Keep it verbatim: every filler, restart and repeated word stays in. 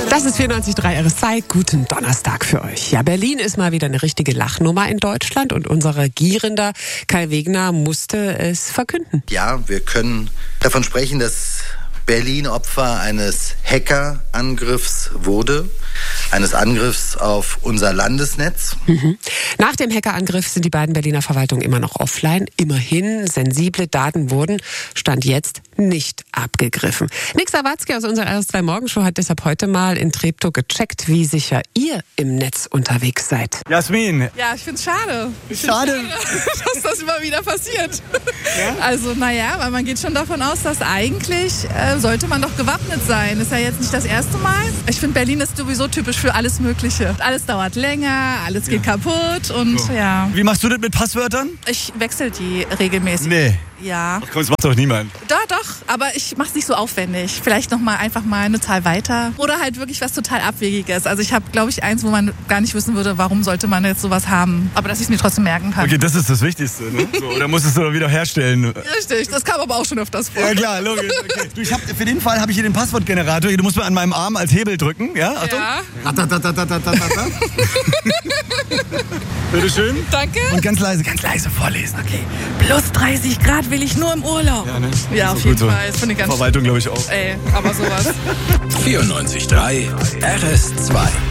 Das ist vierundneunzig Komma drei R S zwei. Guten Donnerstag für euch. Ja, Berlin ist mal wieder eine richtige Lachnummer in Deutschland und unser Regierender Kai Wegner musste es verkünden. Ja, wir können davon sprechen, dass Berlin Opfer eines Hackerangriffs wurde, eines Angriffs auf unser Landesnetz. Mhm. Nach dem Hackerangriff sind die beiden Berliner Verwaltungen immer noch offline. Immerhin, sensible Daten wurden, Stand jetzt, nicht abgegriffen. Nick Sawatzki aus unserer R S zwei Morgenshow hat deshalb heute mal in Treptow gecheckt, wie sicher ihr im Netz unterwegs seid. Jasmin. Ja, ich find's schade. Ich Schade. find's schade, dass das immer wieder passiert. Ja? Also, naja, weil man geht schon davon aus, dass eigentlich äh, sollte man doch gewappnet sein. Ist ja jetzt nicht das erste Mal. Ich finde, Berlin ist sowieso typisch für alles Mögliche. Alles dauert länger, alles geht ja. kaputt und so. ja. Wie machst du das mit Passwörtern? Ich wechsle die regelmäßig. Nee. Ja. Ach komm, das macht doch niemand. Doch, doch, aber ich mach's nicht so aufwendig. Vielleicht noch mal einfach mal eine Zahl weiter. Oder halt wirklich was total Abwegiges. Also ich habe, glaube ich, eins, wo man gar nicht wissen würde, warum sollte man jetzt sowas haben. Aber dass ich es mir trotzdem merken kann. Okay, das ist das Wichtigste, ne? So, oder musst du es doch wieder herstellen? Richtig, das kam aber auch schon öfters vor. Ja klar, logisch. Okay. Du, ich hab, für den Fall habe ich hier den Passwortgenerator. Du musst mir an meinem Arm als Hebel drücken. Ja, Achtung. Ja. Bitte schön. Danke. Und ganz leise, ganz leise vorlesen. Okay. Plus dreißig Grad will ich nur im Urlaub. Ja, ne? Ja, auf jeden Fall. Das finde ich ganz Verwaltung, glaube ich, auch. Ey, aber sowas. vierundneunzig Komma drei R S zwei